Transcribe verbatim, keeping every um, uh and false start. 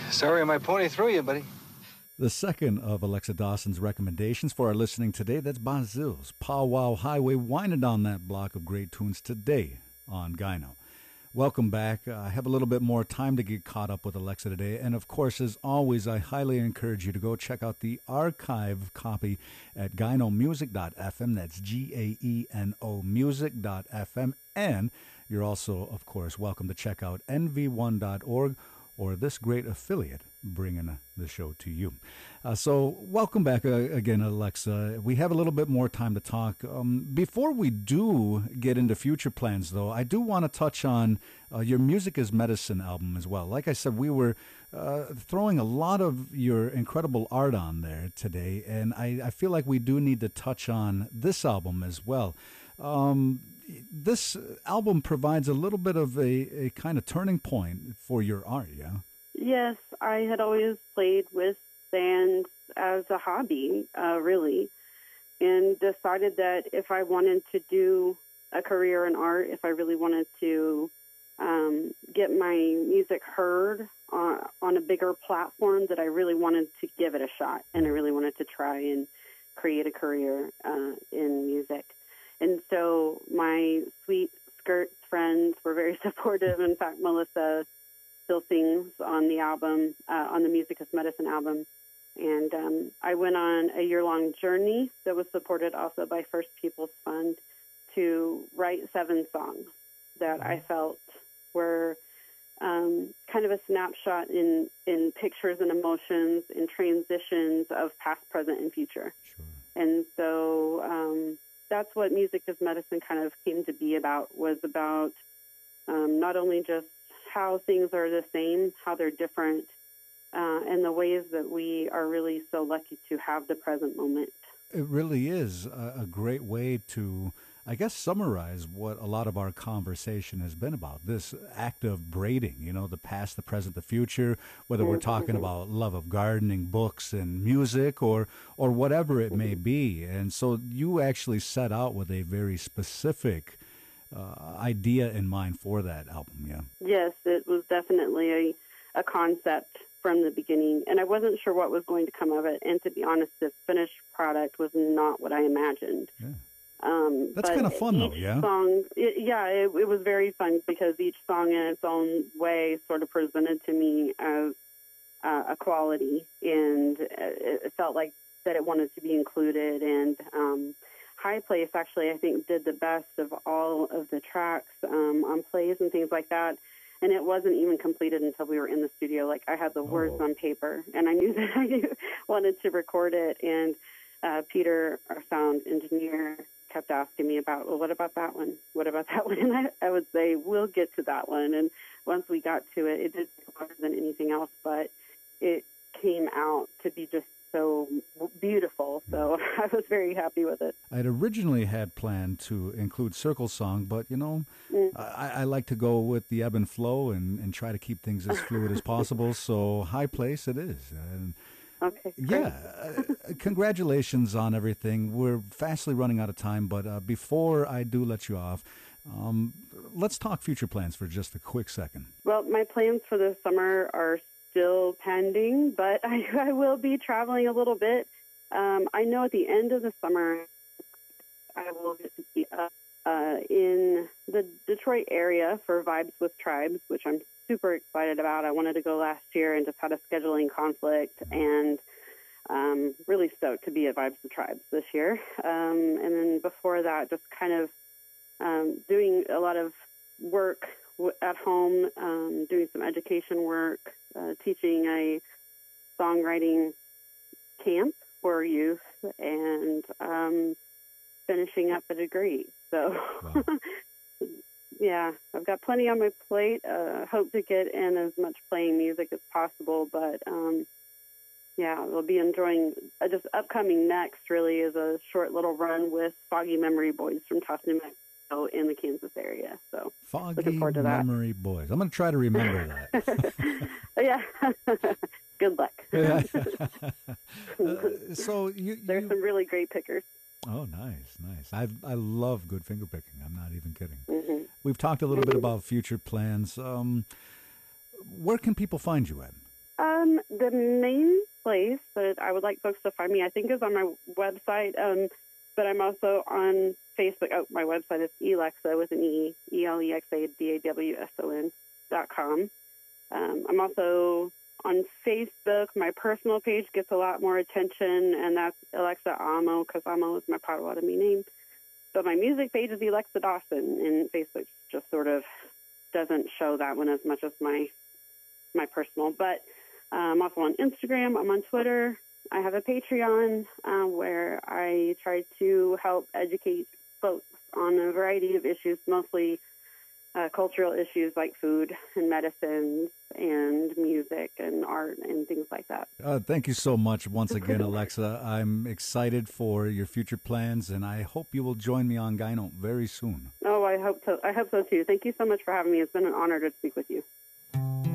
Sorry my pony threw you, buddy. The second of Alexa Dawson's recommendations for our listening today, that's Bazille's Pow Wow Highway, winding down that block of great tunes today on Gyno. Welcome back. Uh, I have a little bit more time to get caught up with Alexa today. And of course, as always, I highly encourage you to go check out the archive copy at gyno music dot f m. That's G A E N O music dot f m. And you're also, of course, welcome to check out N V one dot org or this great affiliate bringing the show to you. Uh, so welcome back uh, again, Alexa. We have a little bit more time to talk. Um, before we do get into future plans, though, I do want to touch on uh, your Music is Medicine album as well. Like I said, we were uh, throwing a lot of your incredible art on there today, and I, I feel like we do need to touch on this album as well. Um, this album provides a little bit of a, a kind of turning point for your art, yeah? Yes, I had always played with bands as a hobby, uh, really, and decided that if I wanted to do a career in art, if I really wanted to um, get my music heard on, on a bigger platform, that I really wanted to give it a shot, and I really wanted to try and create a career uh, in music. And so my sweet skirt friends were very supportive. In fact, Melissa still sings on the album, uh, on the Music is Medicine album. And um, I went on a year-long journey that was supported also by First People's Fund to write seven songs that I felt were um, kind of a snapshot in, in pictures and emotions and transitions of past, present, and future. Sure. And so um, that's what Music is Medicine kind of came to be about, was about um, not only just how things are the same, how they're different, uh, and the ways that we are really so lucky to have the present moment. It really is a, a great way to, I guess, summarize what a lot of our conversation has been about, this act of braiding, you know, the past, the present, the future, whether we're talking mm-hmm. about love of gardening, books, and music, or or whatever it may be. And so you actually set out with a very specific uh, idea in mind for that album, yeah? Yes, it was definitely a, a concept from the beginning, and I wasn't sure what was going to come of it. And to be honest, the finished product was not what I imagined. Yeah. Um, That's kind of fun, though, yeah? Song, it, yeah, it, it was very fun because each song in its own way sort of presented to me as uh, a quality, and it, it felt like that it wanted to be included. And um, High Place actually, I think, did the best of all of the tracks um, on plays and things like that. And it wasn't even completed until we were in the studio. Like, I had the oh. words on paper, and I knew that I wanted to record it. And uh, Peter, our sound engineer, kept asking me about, well, what about that one? What about that one? And I, I would say, we'll get to that one. And once we got to it, it did take longer than anything else, but it came out to be just so beautiful. So I was very happy with it. I'd originally had planned to include Circle Song, but, you know, mm. I, I like to go with the ebb and flow and, and try to keep things as fluid as possible. So High Place it is. And Okay. yeah, uh, congratulations on everything. We're fastly running out of time, but uh, before I do let you off, um, let's talk future plans for just a quick second. Well, my plans for the summer are still pending, but I, I will be traveling a little bit. Um, I know at the end of the summer, I will get to be up uh, in the Detroit area for Vibes with Tribes, which I'm super excited about. I wanted to go last year and just had a scheduling conflict, and um, really stoked to be at Vibes with Tribes this year. Um, and then before that, just kind of um, doing a lot of work w- at home, um, doing some education work, uh, teaching a songwriting camp for youth, and um, finishing up a degree. So wow. Yeah, I've got plenty on my plate. Uh, hope to get in as much playing music as possible, but um, yeah, we'll be enjoying. Uh, just upcoming next really is a short little run with Foggy Memory Boys from Taos, New Mexico in the Kansas area. So Foggy looking forward to that. Memory Boys. I'm going to try to remember that. Yeah. Good luck. uh, so you, There's you... some really great pickers. Oh, nice, nice. I I love good finger picking. I'm not even kidding. Mm-hmm. We've talked a little bit about future plans. Um, where can people find you at? Um, the main place that I would like folks to find me, I think, is on my website. Um, but I'm also on Facebook. Oh, my website is Elexa with an E, E L E X A D A W S O N dot com. Um, I'm also on Facebook. My personal page gets a lot more attention, and that's Alexa Amo, because Amo is my Potawatomi name. But my music page is Alexa Dawson, and Facebook just sort of doesn't show that one as much as my my personal. But uh, I'm also on Instagram. I'm on Twitter. I have a Patreon uh, where I try to help educate folks on a variety of issues, mostly uh, cultural issues like food and medicines and music and art and things like that. Uh, thank you so much once again, Alexa. I'm excited for your future plans, and I hope you will join me on Gyno very soon. Oh, I hope so. I hope so too. Thank you so much for having me. It's been an honor to speak with you.